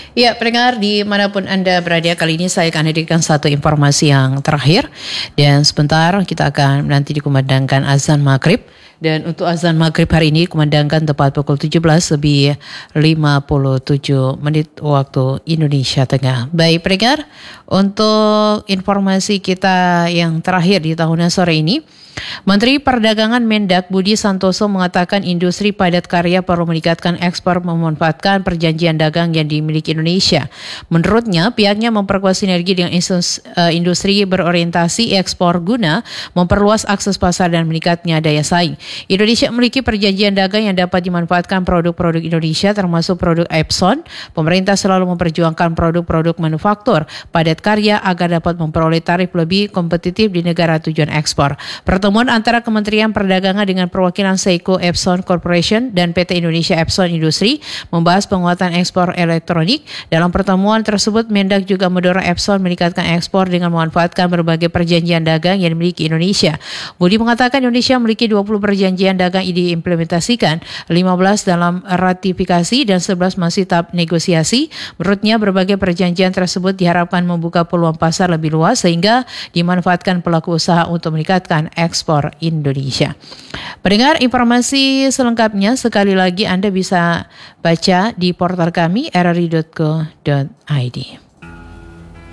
Ya, pendengar dimanapun Anda berada, kali ini saya akan hadirkan satu informasi yang terakhir. Dan sebentar kita akan nanti dikumandangkan azan maghrib. Dan untuk azan maghrib hari ini kumandangkan tepat pukul 17 lebih 57 menit waktu Indonesia Tengah. Baik pendengar, untuk informasi kita yang terakhir di tahunan sore ini, Menteri Perdagangan Mendak Budi Santoso mengatakan industri padat karya perlu meningkatkan ekspor memanfaatkan perjanjian dagang yang dimiliki Indonesia. Menurutnya, pihaknya memperkuat sinergi dengan industri berorientasi ekspor guna memperluas akses pasar dan meningkatnya daya saing. Indonesia memiliki perjanjian dagang yang dapat dimanfaatkan produk-produk Indonesia termasuk produk Epson. Pemerintah selalu memperjuangkan produk-produk manufaktur padat karya agar dapat memperoleh tarif lebih kompetitif di negara tujuan ekspor. Pertemuan antara Kementerian Perdagangan dengan perwakilan Seiko Epson Corporation dan PT Indonesia Epson Industri membahas penguatan ekspor elektronik. Dalam pertemuan tersebut, Mendak juga mendorong Epson meningkatkan ekspor dengan memanfaatkan berbagai perjanjian dagang yang dimiliki Indonesia. Budi mengatakan Indonesia memiliki 20 perjanjian dagang diimplementasikan, 15 dalam ratifikasi dan 11 masih tahap negosiasi. Menurutnya, berbagai perjanjian tersebut diharapkan membuka peluang pasar lebih luas sehingga dimanfaatkan pelaku usaha untuk meningkatkan ekspor Indonesia. Pendengar, informasi selengkapnya sekali lagi Anda bisa baca di portal kami rri.co.id.